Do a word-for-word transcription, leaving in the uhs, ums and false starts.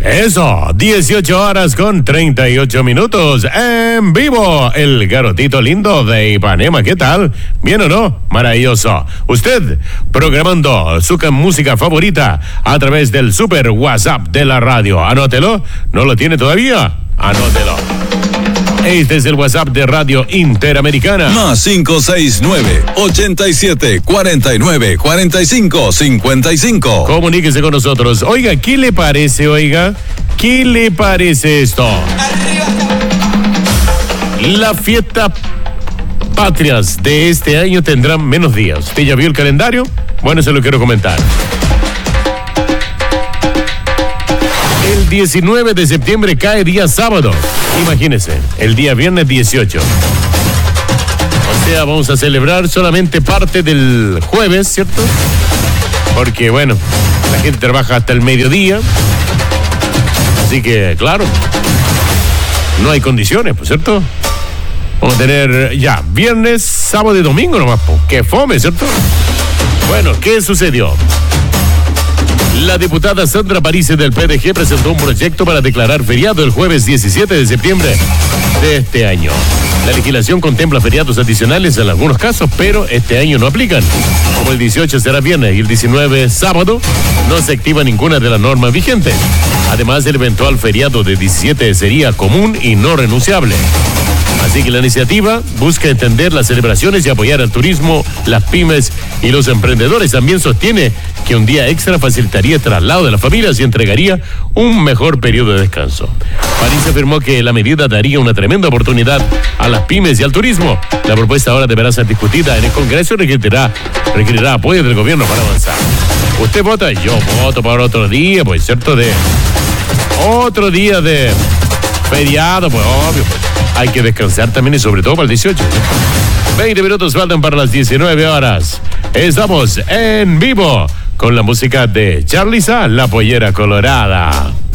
Eso, dieciocho horas con treinta y ocho minutos en vivo. El garotito lindo de Ipanema, ¿qué tal? ¿Bien o no? Maravilloso. Usted programando su música favorita a través del super WhatsApp de la radio. Anótelo. ¿No lo tiene todavía? Anótelo. Este es el WhatsApp de Radio Interamericana. Más cinco seis nueve, ochenta y siete, cuarenta y nueve, cuarenta y cinco, cincuenta y cinco. Comuníquese con nosotros. Oiga, ¿qué le parece, oiga? ¿Qué le parece esto? La fiesta patrias de este año tendrán menos días. ¿Usted ya vio el calendario? Bueno, se lo quiero comentar. El diecinueve de septiembre cae día sábado. Imagínense, el día viernes dieciocho. O sea, vamos a celebrar solamente parte del jueves, ¿cierto? Porque, bueno, la gente trabaja hasta el mediodía. Así que, claro, no hay condiciones, pues, ¿cierto? Vamos a tener ya viernes, sábado y domingo nomás, pues. ¡Qué fome!, ¿cierto? Bueno, ¿qué sucedió? La diputada Sandra Parisse del P D G presentó un proyecto para declarar feriado el jueves diecisiete de septiembre de este año. La legislación contempla feriados adicionales en algunos casos, pero este año no aplican. Como el dieciocho será viernes y el diecinueve sábado, no se activa ninguna de las normas vigentes. Además, el eventual feriado de diecisiete sería común y no renunciable. Así que la iniciativa busca entender las celebraciones y apoyar al turismo, las pymes y los emprendedores. También sostiene que un día extra facilitaría el traslado de las familias y entregaría un mejor periodo de descanso. París afirmó que la medida daría una tremenda oportunidad a las pymes y al turismo. La propuesta ahora deberá ser discutida en el Congreso y requerirá, requerirá apoyo del gobierno para avanzar. ¿Usted vota? Yo voto para otro día, pues, ¿cierto? De otro día de feriado, pues, obvio, pues. Hay que descansar también y sobre todo para el dieciocho. veinte minutos faltan para las diecinueve horas. Estamos en vivo con la música de Charliza, la pollera colorada.